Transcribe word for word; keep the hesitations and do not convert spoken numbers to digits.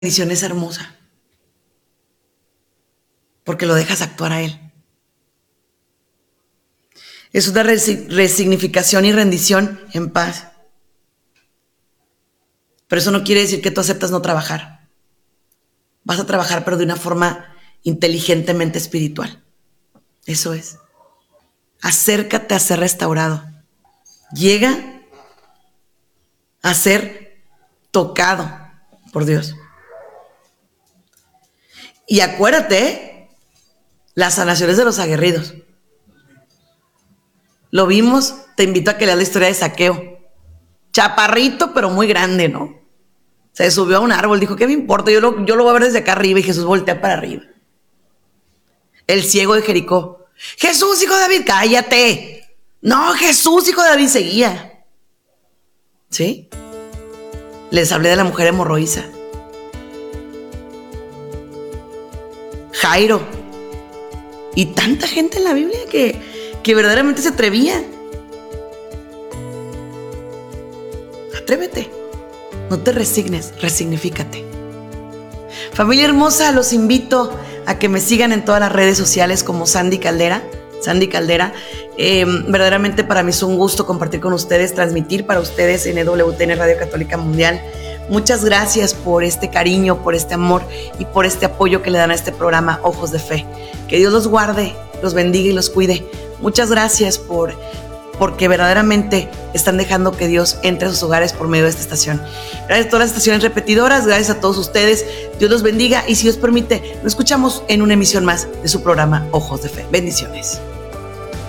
bendición es hermosa, porque lo dejas actuar a Él. Es una resignificación y rendición en paz. Pero eso no quiere decir que tú aceptas no trabajar. Vas a trabajar, pero de una forma inteligentemente espiritual. Eso es. Acércate a ser restaurado. Llega a ser tocado por Dios. Y acuérdate, las sanaciones de los aguerridos. Lo vimos, te invito a que leas la historia de Zaqueo. Chaparrito, pero muy grande, ¿no? Se subió a un árbol, dijo, ¿qué me importa? Yo lo, yo lo voy a ver desde acá arriba, y Jesús voltea para arriba. El ciego de Jericó. Jesús, hijo de David, cállate. No, Jesús, hijo de David, seguía. ¿Sí? Les hablé de la mujer hemorroísa. Jairo. Y tanta gente en la Biblia que, que verdaderamente se atrevía. Atrévete. No te resignes, resignifícate. Familia hermosa, los invito a que me sigan en todas las redes sociales como Sandy Caldera. Sandy Caldera. Eh, verdaderamente para mí es un gusto compartir con ustedes, transmitir para ustedes en E W T N Radio Católica Mundial. Muchas gracias por este cariño, por este amor y por este apoyo que le dan a este programa Ojos de Fe. Que Dios los guarde, los bendiga y los cuide. Muchas gracias por... porque verdaderamente están dejando que Dios entre a sus hogares por medio de esta estación. Gracias a todas las estaciones repetidoras, gracias a todos ustedes. Dios los bendiga y si Dios permite, nos escuchamos en una emisión más de su programa Ojos de Fe. Bendiciones.